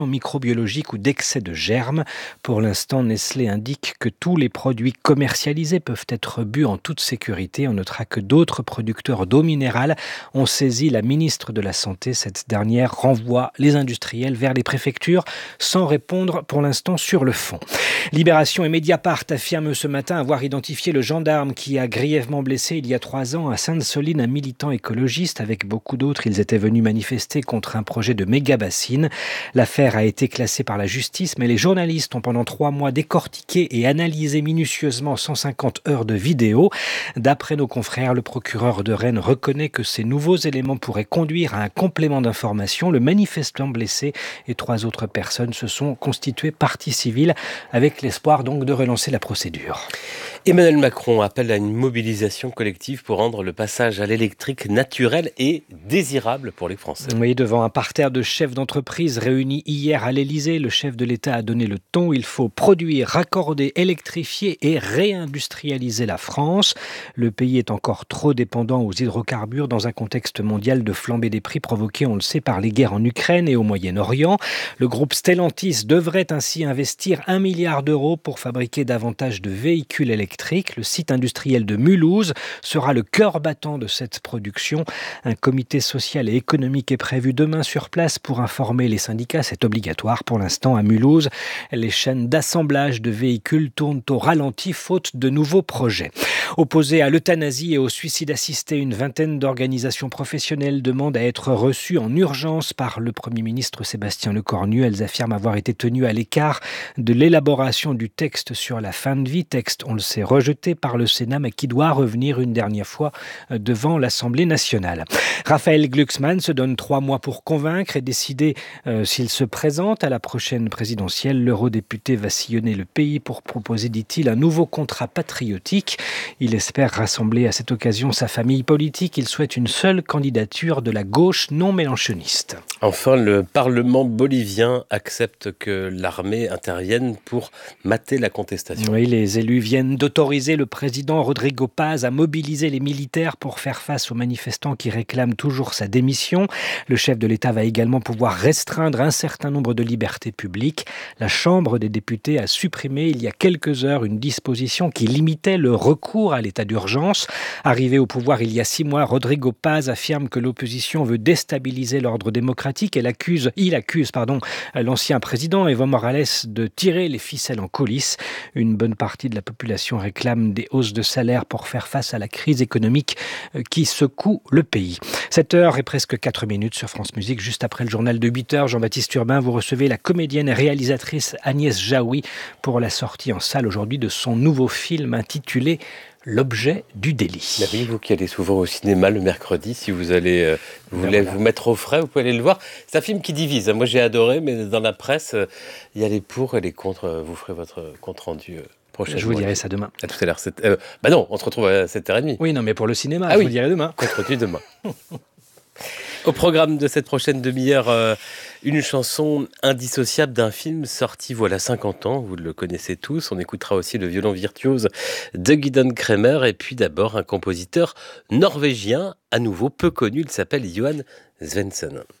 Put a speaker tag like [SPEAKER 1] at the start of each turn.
[SPEAKER 1] microbiologiques ou d'excès de germes. Pour l'instant, Nestlé indique que tous les produits commercialisés peuvent être bu en toute sécurité. On notera que d'autres producteurs d'eau minérale ont saisi la ministre de la Santé. Cette dernière renvoie les industriels vers les préfectures sans répondre pour l'instant sur le fond. Libération et Mediapart affirment ce matin avoir identifié le gendarme qui a grièvement blessé il y a 3 ans à Sainte-Soline un militant écologiste. Avec beaucoup d'autres, ils étaient venus manifester contre un projet de méga-bassine. L'affaire a été classée par la justice, mais les journalistes ont pendant 3 mois décortiqué et analysé minutieusement 150 heures de vidéos. D'après nos confrères, le procureur de Rennes reconnaît que ces nouveaux éléments pourraient conduire à un complément d'information. Le manifestant blessé et 3 autres personnes se sont constituées partie civile avec l'espoir donc de relancer la procédure.
[SPEAKER 2] Emmanuel Macron appelle à une mobilisation collective pour rendre le passage à l'électrique naturel et désirable pour les Français.
[SPEAKER 1] Oui, devant un parterre de chefs d'entreprise réunis hier à l'Élysée, le chef de l'État a donné le ton. Il faut produire, raccorder, électrifier et réindustrialiser la France. Le pays est encore trop dépendant aux hydrocarbures dans un contexte mondial de flambée des prix provoquée, on le sait, par les guerres en Ukraine et au Moyen-Orient. Le groupe Stellantis devrait ainsi investir 1 milliard d'euros pour fabriquer davantage de véhicules électriques. Le site industriel de Mulhouse sera le cœur battant de cette production. Un comité social et économique est prévu demain sur place pour informer les syndicats. C'est obligatoire pour l'instant à Mulhouse. Les chaînes d'assemblage de véhicules tournent au ralenti faute de nouveaux projets. Opposées à l'euthanasie et au suicide assisté, une vingtaine d'organisations professionnelles demandent à être reçues en urgence par le Premier ministre Sébastien Lecornu. Elles affirment avoir été tenues à l'écart de l'élaboration du texte sur la fin de vie. Texte, on le sait, rejeté par le Sénat, mais qui doit revenir une dernière fois devant l'Assemblée nationale. Raphaël Glucksmann se donne 3 mois pour convaincre et décider s'il se présente à la prochaine présidentielle. L'eurodéputé va sillonner le pays pour proposer, dit-il, un nouveau contrat patriotique. Il espère rassembler à cette occasion sa famille politique. Il souhaite une seule candidature de la gauche non mélenchoniste.
[SPEAKER 2] Enfin, le Parlement bolivien accepte que l'armée intervienne pour mater la contestation.
[SPEAKER 1] Oui, les élus viennent d'autoriser le président Rodrigo Paz à mobiliser les militaires pour faire face aux manifestants qui réclament toujours sa démission. Le chef de l'État va également pouvoir restreindre un certain nombre de libertés publiques. La Chambre des députés a supprimé il y a quelques heures une disposition qui limitait le recours à l'état d'urgence. Arrivé au pouvoir il y a 6 mois, Rodrigo Paz affirme que l'opposition veut déstabiliser l'ordre démocratique. Il accuse l'ancien président Evo Morales de tirer les ficelles en coulisses. Une bonne partie de la population réclame des hausses de salaire pour faire face à la crise économique qui secoue le pays. 7h et presque 4 minutes sur France Musique. Juste après le journal de 8h, Jean-Baptiste Urbain, vous recevez la comédienne et réalisatrice Agnès Jaoui pour la sortie en salle aujourd'hui de son nouveau film intitulé L'objet du délit.
[SPEAKER 2] Bah oui, vous qui allez souvent au cinéma le mercredi, si vous allez voulez vous mettre au frais, vous pouvez aller le voir. C'est un film qui divise. Moi, j'ai adoré, mais dans la presse, il y a les pour et les contre. Vous ferez votre compte rendu prochainement.
[SPEAKER 1] Je vous dirai ça demain.
[SPEAKER 2] À tout à l'heure. Non, on se retrouve à 7h30.
[SPEAKER 1] Oui, non, mais pour le cinéma, je vous dirai demain.
[SPEAKER 2] Contre-tu demain. Au programme de cette prochaine demi-heure, une chanson indissociable d'un film sorti voilà 50 ans, vous le connaissez tous. On écoutera aussi le violon virtuose de Gidon Kremer et puis d'abord un compositeur norvégien, à nouveau peu connu, il s'appelle Johan Svensson.